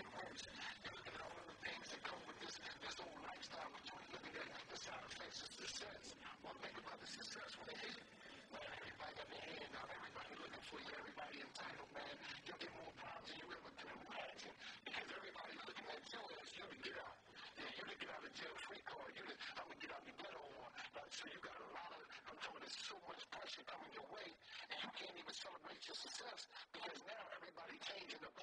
get worse. You're looking at all of the things that come with this old lifestyle, but you ain't looking at the side effects of success. One thing about the successful, they hate it. Man, everybody got their hand out. Everybody looking for you. Everybody entitled, man. You'll get more problems than you ever can imagine because everybody's looking at you as you to get out. Yeah, you to get out of jail free card. I'm going to get out the ghetto one. So you got a lot of, I'm telling you, there's so much pressure coming your way, and you can't even celebrate your success because now everybody changing the